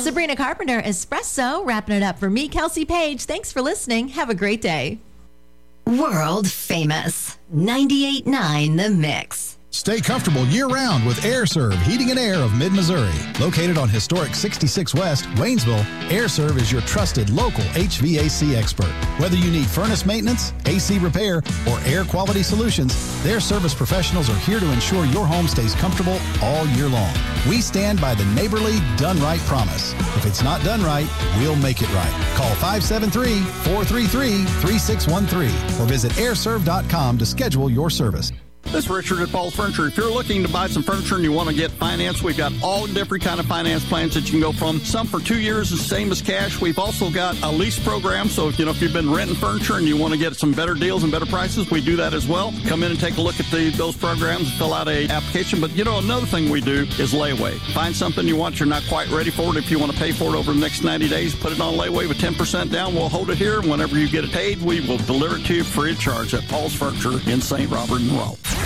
Sabrina Carpenter, Espresso, wrapping it up for me, Kelsey Page. Thanks for listening. Have a great day. World famous 98.9 The Mix. Stay comfortable year-round with AirServe Heating and Air of Mid-Missouri. Located on historic 66 West, Waynesville, AirServe is your trusted local HVAC expert. Whether you need furnace maintenance, AC repair, or air quality solutions, their service professionals are here to ensure your home stays comfortable all year long. We stand by the neighborly, done-right promise. If it's not done right, we'll make it right. Call 573-433-3613 or visit airserve.com to schedule your service. This is Richard at Paul's Furniture. If you're looking to buy some furniture and you want to get financed, we've got all different kind of finance plans that you can go from. Some for 2 years, the same as cash. We've also got a lease program. So if you've been renting furniture and you want to get some better deals and better prices, we do that as well. Come in and take a look at those programs, fill out an application. But another thing we do is layaway. Find something you want, you're not quite ready for it. If you want to pay for it over the next 90 days, put it on layaway with 10% down. We'll hold it here. Whenever you get it paid, we will deliver it to you free of charge at Paul's Furniture in St. Robert and Rolfe.